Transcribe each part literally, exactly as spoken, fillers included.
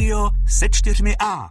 Rádio se čtyřmi A.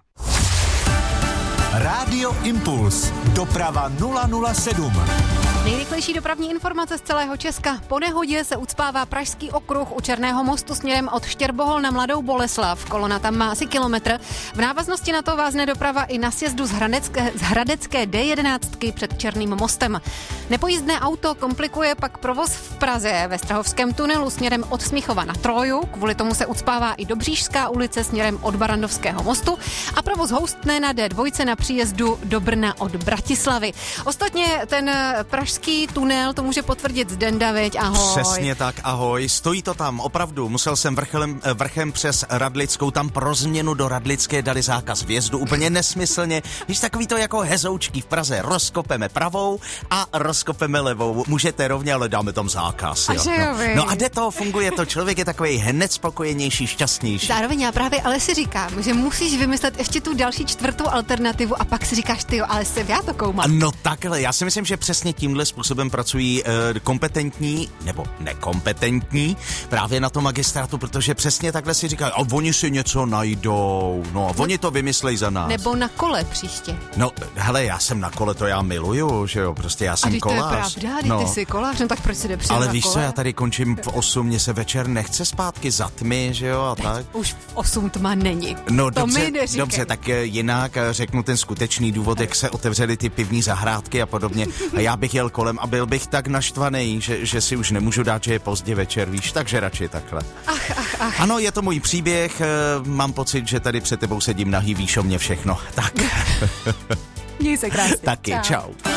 Rádio Impuls. Doprava nula nula sedm. Nejrychlejší dopravní informace z celého Česka. Po nehodě se ucpává Pražský okruh u Černého mostu směrem od Štěrbohol na Mladou Boleslav. Kolona tam má asi kilometr. V návaznosti na to vázne doprava i na sjezdu z Hradecké, z Hradecké D jedenáct před Černým mostem. Nepojízdné auto komplikuje pak provoz v Praze ve Strahovském tunelu směrem od Smíchova na Troju. Kvůli tomu se ucpává i Dobříšská ulice směrem od Barandovského mostu a provoz houstne na D dva na příjezdu do Brna od Bratislavy. Ostatně ten pražský tunel to může potvrdit Zdenda, veď, ahoj. Přesně tak, ahoj. Stojí to tam, opravdu. Musel jsem vrchem, vrchem přes Radlickou, tam pro změnu do Radlické dali zákaz vjezdu, úplně nesmyslně. Víš, takový to jako hezoučky v Praze. Rozkopeme pravou a rozkopeme levou. Můžete rovně, ale dáme tam zákaz. Jo. A jo, no. no a jde to, funguje to. Člověk je takový hned spokojenější, šťastnější. Zároveň já právě ale si říkám, že musíš vymyslet ještě tu další čtvrtou alternativu a pak si říkáš, ty jo, ale se já to koumám. No takhle, já si myslím, že přesně tímhle způsobem pracují e, kompetentní nebo nekompetentní právě na tom magistrátu, protože přesně takhle si říkají, a oni si něco najdou, no a no, oni to vymyslejí za nás. Nebo na kole příště. No, hele, já jsem na kole, to já miluju, že jo, prostě já jsem a kolář. A to je pravda, no. Ty jsi kolář, no tak proč si jde přijel Ale na víš kole? co, já tady končím v osm, mě se večer nechce zpátky za tmy, že jo, a tak. Už v osm tma není. No to dobře, mi neříkej. dobře, tak jinak řeknu ten skutečný důvod, jak se otevřely ty pivní zahrádky a podobně. A já bych jel kolem a byl bych tak naštvaný, že, že si už nemůžu dát, že je pozdě večer, víš, takže radši takhle. Ach, ach, ach. Ano, je to můj příběh, mám pocit, že tady před tebou sedím nahý, víš o mě všechno. Tak. Měj se krásně. Taky, čau. čau.